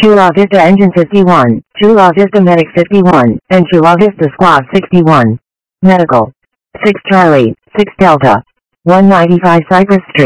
Chula Vista Engine 51, Chula Vista Medic 51, and Chula Vista Squad 61. Medical. 6 Charlie, 6 Delta. 195 Cypress Street.